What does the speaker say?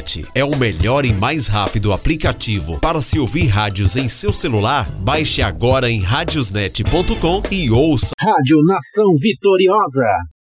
Radiosnet é o melhor e mais rápido aplicativo para se ouvir rádios em seu celular. Baixe agora em radiosnet.com e ouça. Rádio Nação Vitoriosa.